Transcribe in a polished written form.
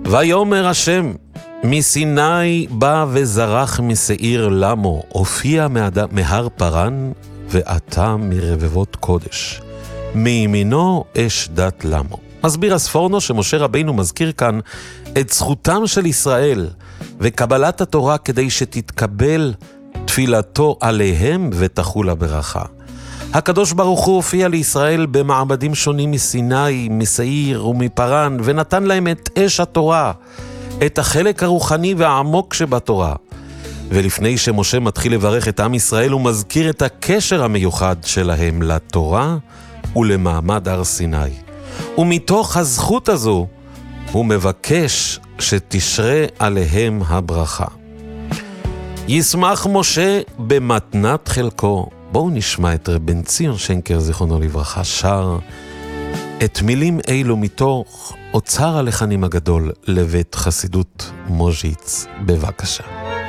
ויאמר השם, מסיני בא וזרח משעיר למו, הופיע מהר פרן, ועתה מרבבות קודש. מימינו אש דת למו. מסביר הספורנו שמשה רבינו מזכיר כאן את זכותם של ישראל, וקבלת התורה כדי שתתקבל תפילתו עליהם ותחול הברכה. הקדוש ברוך הוא הופיע לישראל במעמדים שונים מסיני, משעיר ומפרן, ונתן להם את אש התורה, את החלק הרוחני והעמוק שבתורה. ולפני שמשה מתחיל לברך את עם ישראל, הוא מזכיר את הקשר המיוחד שלהם לתורה ולמעמד הר סיני. ומתוך הזכות הזו, הוא מבקש שתשרה עליהם הברכה. ישמח משה במתנת חלקו. בואו נשמע את רב בן ציון שנקר, זיכרונו לברכה, שר את מילים אלו מתוך אוצר הלחנים הגדול לבית חסידות מוז'יץ. בבקשה.